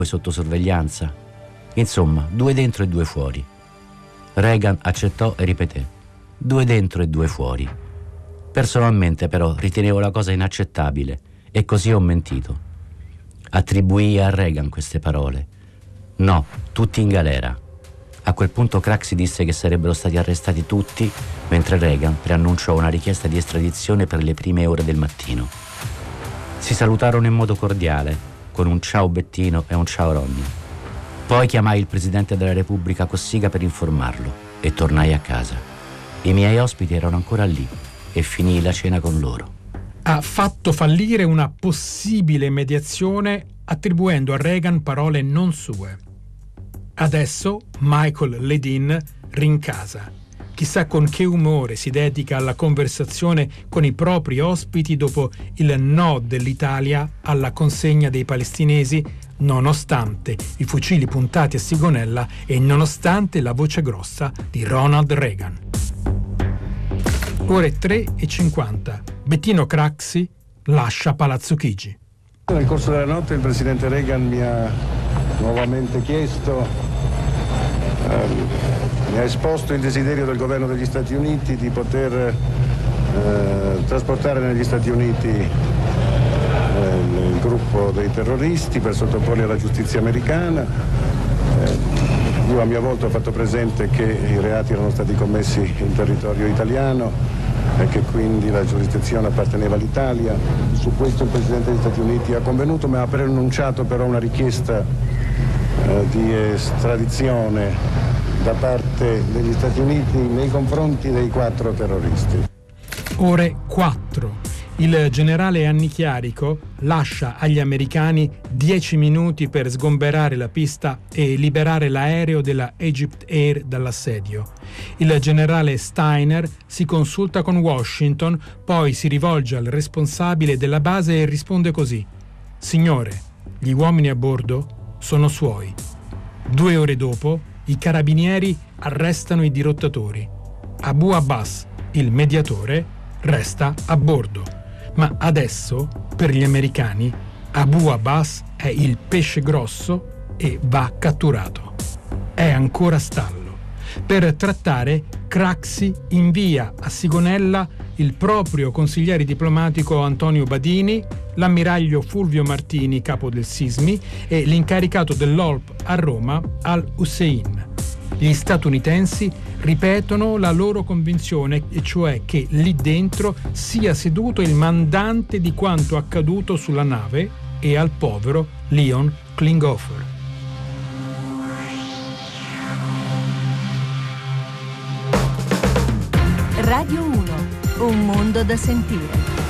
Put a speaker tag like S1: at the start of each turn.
S1: sotto sorveglianza. Insomma, 2 dentro e 2 fuori. Reagan accettò e ripeté: 2 dentro e 2 fuori. Personalmente però ritenevo la cosa inaccettabile e così ho mentito. Attribuii a Reagan queste parole. No, tutti in galera. A quel punto Craxi disse che sarebbero stati arrestati tutti, mentre Reagan preannunciò una richiesta di estradizione per le prime ore del mattino. Si salutarono in modo cordiale, con un ciao Bettino e un ciao Ronny. Poi chiamai il presidente della Repubblica Cossiga per informarlo e tornai a casa. I miei ospiti erano ancora lì e finii la cena con loro.
S2: Ha fatto fallire una possibile mediazione attribuendo a Reagan parole non sue. Adesso Michael Ledeen rincasa. Chissà con che umore si dedica alla conversazione con i propri ospiti dopo il no dell'Italia alla consegna dei palestinesi, nonostante i fucili puntati a Sigonella e nonostante la voce grossa di Ronald Reagan. Ore 3:50. Bettino Craxi lascia Palazzo Chigi.
S3: Nel corso della notte il presidente Reagan mi ha nuovamente chiesto, mi ha esposto il desiderio del governo degli Stati Uniti di poter trasportare negli Stati Uniti il gruppo dei terroristi per sottoporli alla giustizia americana. Io a mia volta ho fatto presente che i reati erano stati commessi in territorio italiano e che quindi la giurisdizione apparteneva all'Italia. Su questo il Presidente degli Stati Uniti ha convenuto, ma ha preannunciato però una richiesta di estradizione da parte degli Stati Uniti nei confronti dei 4 terroristi.
S2: Ore 4. Il generale Annichiarico lascia agli americani 10 minuti per sgomberare la pista e liberare l'aereo della Egypt Air dall'assedio. Il generale Steiner si consulta con Washington, poi si rivolge al responsabile della base e risponde così: «Signore, gli uomini a bordo sono suoi». 2 ore dopo, i carabinieri arrestano i dirottatori. Abu Abbas, il mediatore, resta a bordo. Ma adesso, per gli americani, Abu Abbas è il pesce grosso e va catturato. È ancora stallo. Per trattare, Craxi invia a Sigonella il proprio consigliere diplomatico Antonio Badini, l'ammiraglio Fulvio Martini, capo del SISMI, e l'incaricato dell'OLP a Roma, Al-Hussein. Gli statunitensi ripetono la loro convinzione, e cioè che lì dentro sia seduto il mandante di quanto accaduto sulla nave e al povero Leon Klinghoffer.
S4: Radio 1, un mondo da sentire.